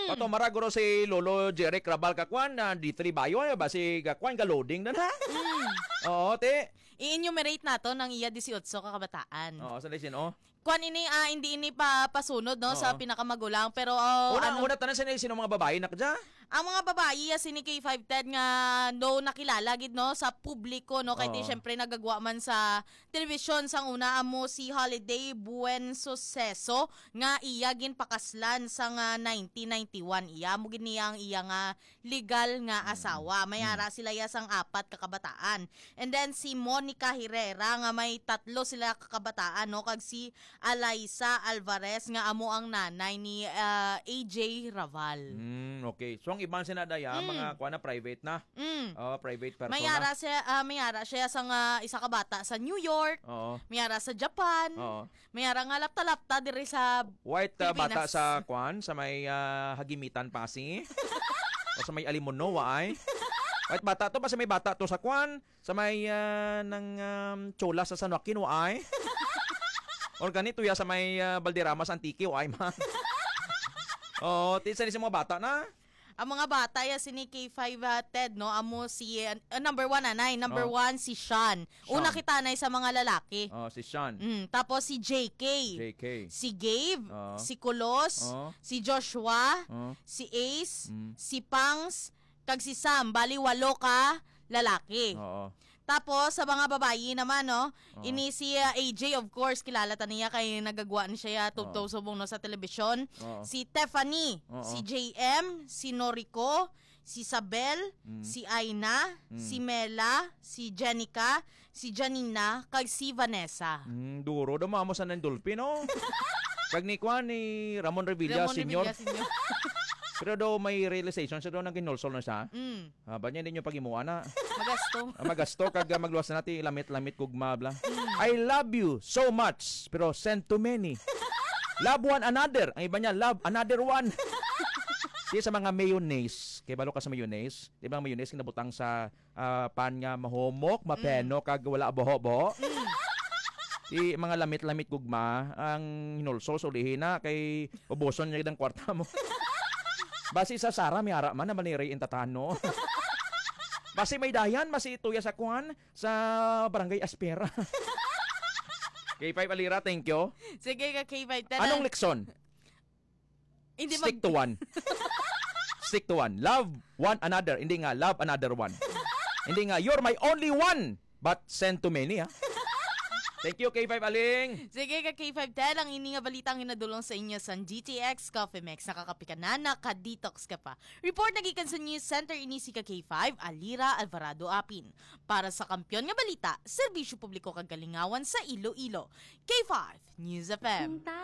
Ato maraguro si Lolo Jerry Crabal kakwan na D3 bayo ba si kakwan ka loading na na. Oo, te. I-enumerate nato ng iya 18 kakabataan. Oo, sa lesin oh. Kwan ini hindi ini pa pasunod no sa Oo. pinakamagulang pero Una tanan sino mga babae nakja? ang mga babae sini K510 nga no nakilala gid no sa publiko no kay di Oo. syempre nagagwa man sa television sang una amo si Holiday Buen Suceso nga iya gin pakaslan sa 1991 iya mo gid niya ang iya nga legal nga asawa mayara sila ya sang 4 kakabataan and then si Monica Herrera nga may 3 sila kakabataan no kag si Alaysa Alvarez nga amo ang nanay ni AJ Raval. Okay. So ang ibang sinadaya mga kuan na private na. Private persona. Mayara siya sa isa ka bata sa New York. Oo. Mayara sa Japan. Oo. Mayara nga lapta-lapta diri sa White Pilipinas. bata sa kuan sa may Hagimitan Pasig. O sa may Alimuno ay. White bata to ba sa may bata to sa kuan sa may ng Chola sa San Joaquin ay. Or ganito ya sa may Valderramas Antique ay man. Oh, tinsa ni sa mga bata na. ang mga bata ya si K5 Ted no amo si number 1 number 1 si Sean. Una kita na sa mga lalaki. Oh, si Sean. Tapos si JK. Si Gabe, si Kulos, si Joshua, si Ace, si Pangs, kag si Sam, bali 8 ka lalaki. Oo. Tapos sa mga babayi naman no, ini si AJ of course kilala ta niya kay nagagwaan siya tugtog subong no sa telebisyon. Si Tiffany, si JM, si Noriko, si Sabel, si Aina, si Mela, si Jenica, si Janina, kag si Vanessa. Duro daw mo sa Nandulpi no. Kag ni Juan ni Ramon Revilla Senior. Pero daw may realization siya daw nang ginulsol na siya. Ba niya ninyo pagimuan na. Magasto. Magasto kag magluwas na natin lamit-lamit kugma bla. I love you so much pero send too many. Love one another. Ang iba niya love another one. Di sa mga mayonnaise. Kay balo ka sa mayonnaise. Di ba ang mayonnaise kinabutang sa pan nga mahomok, mapeno kag wala boho-boho. Di mga lamit-lamit kugma ang hinulsol sulihin na kay ubuson niya ng kwarta mo. Basi sa Sara may ara man na maniri intatano. Basi may dayan masi tuya sa kuan sa Barangay Aspera. K5 Alira, thank you. Sige ka K5 Anong leksyon? Hindi Stick to one. Stick to one. Love one another. Hindi nga love another one. Hindi nga you're my only one but send too many ha. Thank you, K5 Aling. Sige ka K5 Ted, ang ini nga balitang hinadulong sa inyo sa GTX Coffee Mix. Nakakapi ka na, naka-detox ka pa. Report nagikan sa News Center ini si ka K5, Alira Alvarado Apin. Para sa kampiyon nga balita, serbisyo publiko kagalingawan sa Iloilo. K5 News FM.